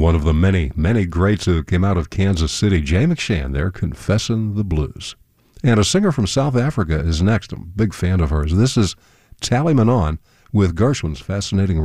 one of the many, many greats who came out of Kansas City. Jay McShann there, Confessin' the Blues. And a singer from South Africa is next. I'm a big fan of hers. This is Tally Manon with Gershwin's fascinating